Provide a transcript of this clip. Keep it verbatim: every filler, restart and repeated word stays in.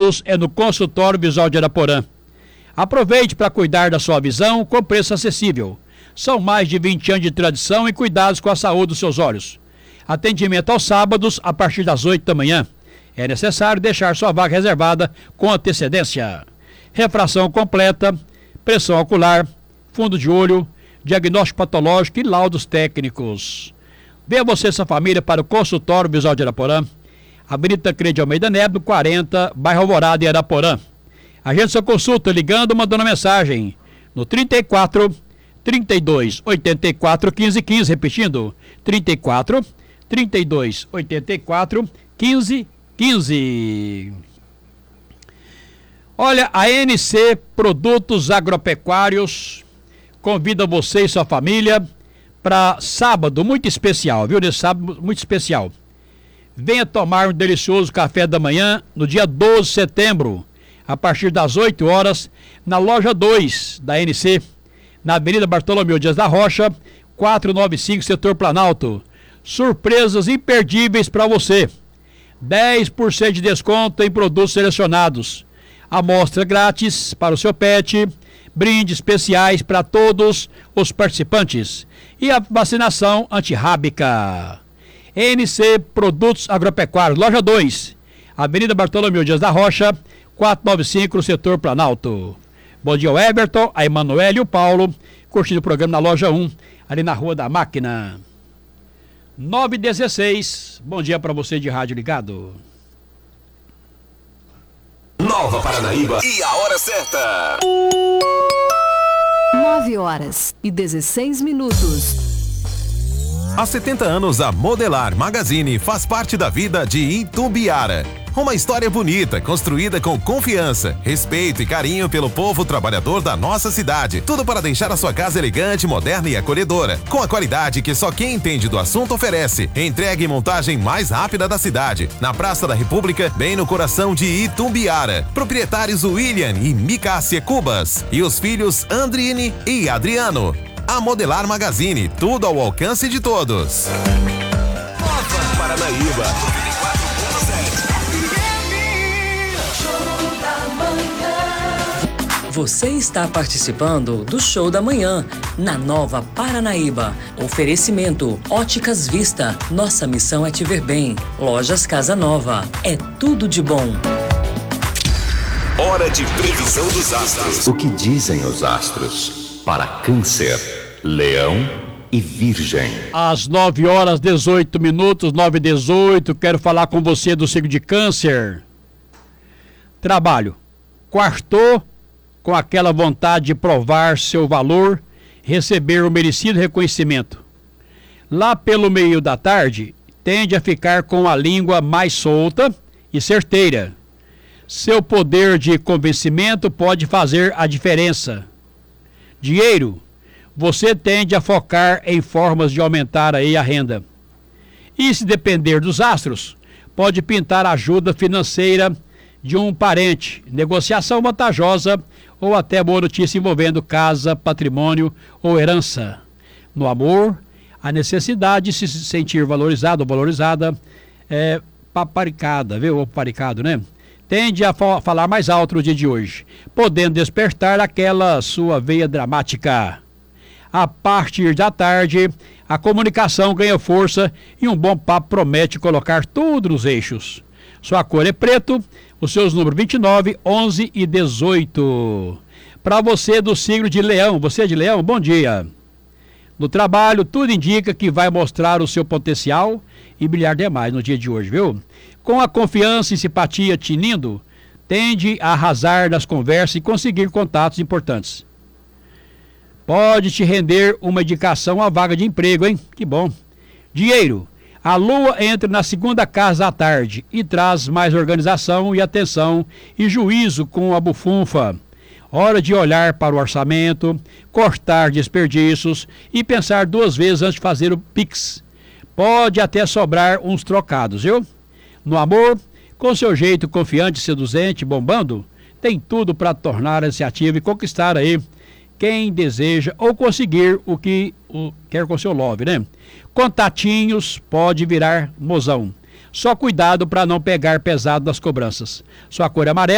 sábados é no Consultório Visual de Araporã. Aproveite para cuidar da sua visão com preço acessível. São mais de vinte anos de tradição e cuidados com a saúde dos seus olhos. Atendimento aos sábados a partir das oito da manhã. É necessário deixar sua vaga reservada com antecedência. Refração completa, pressão ocular, fundo de olho, diagnóstico patológico e laudos técnicos. Venha você e sua família para o Consultório Visual de Araporã. Avenida Tancredo Almeida Neto, quarenta, bairro Alvorada, em Araporã. Agende sua consulta ligando ou mandando mensagem no trinta e quatro, trinta e dois, oitenta e quatro, quinze, quinze, repetindo, trinta e quatro, trinta e dois, oitenta e quatro, quinze, quinze. Olha, a N C Produtos Agropecuários convida você e sua família para sábado muito especial, viu? Nesse sábado muito especial. Venha tomar um delicioso café da manhã no dia doze de setembro, a partir das oito horas, na loja dois da N C, na Avenida Bartolomeu Dias da Rocha, quatrocentos e noventa e cinco, setor Planalto. Surpresas imperdíveis para você. dez por cento de desconto em produtos selecionados. Amostra grátis para o seu pet, brindes especiais para todos os participantes e a vacinação antirrábica. N C Produtos Agropecuários, loja dois, Avenida Bartolomeu Dias da Rocha, quatrocentos e noventa e cinco, no setor Planalto. Bom dia ao Everton, a Emanuele e o Paulo, curtindo o programa na loja um, ali na Rua da Máquina. nove e dezesseis, bom dia para você de rádio ligado. Nova Paranaíba e a hora certa. nove horas e dezesseis minutos. Há setenta anos, a Modelar Magazine faz parte da vida de Itumbiara. Uma história bonita, construída com confiança, respeito e carinho pelo povo trabalhador da nossa cidade. Tudo para deixar a sua casa elegante, moderna e acolhedora. Com a qualidade que só quem entende do assunto oferece. Entrega e montagem mais rápida da cidade. Na Praça da República, bem no coração de Itumbiara. Proprietários William e Micácia Cubas. E os filhos Andrine e Adriano. A Modelar Magazine, tudo ao alcance de todos. Nova Paranaíba. Você está participando do Show da Manhã, na Nova Paranaíba. Oferecimento Óticas Vista. Nossa missão é te ver bem. Lojas Casa Nova. É tudo de bom. Hora de previsão dos astros. O que dizem os astros? Para Câncer, Leão e Virgem. Às nove horas, dezoito minutos, nove e dezoito, quero falar com você do signo de Câncer. Trabalho. Quartou com aquela vontade de provar seu valor, receber o merecido reconhecimento. Lá pelo meio da tarde, tende a ficar com a língua mais solta e certeira. Seu poder de convencimento pode fazer a diferença. Dinheiro, você tende a focar em formas de aumentar aí a renda. E se depender dos astros, pode pintar ajuda financeira de um parente, negociação vantajosa ou até boa notícia envolvendo casa, patrimônio ou herança. No amor, a necessidade de se sentir valorizado ou valorizada é paparicada, viu? Ou paparicado, né? Tende a fa- falar mais alto no dia de hoje, podendo despertar aquela sua veia dramática. A partir da tarde, a comunicação ganha força e um bom papo promete colocar tudo nos eixos. Sua cor é preto, os seus números vinte e nove, onze e dezoito. Para você do signo de Leão, você é de Leão, bom dia. No trabalho, tudo indica que vai mostrar o seu potencial e brilhar demais no dia de hoje, viu? Com a confiança e simpatia tinindo, tende a arrasar nas conversas e conseguir contatos importantes. Pode te render uma indicação à vaga de emprego, hein? Que bom. Dinheiro. A lua entra na segunda casa à tarde e traz mais organização e atenção e juízo com a bufunfa. Hora de olhar para o orçamento, cortar desperdícios e pensar duas vezes antes de fazer o Pix. Pode até sobrar uns trocados, viu? No amor, com seu jeito confiante, seduzente, bombando, tem tudo para tornar a iniciativa e conquistar aí quem deseja ou conseguir o que o, quer com seu love, né? Contatinhos pode virar mozão. Só cuidado para não pegar pesado nas cobranças. Sua cor é amarela.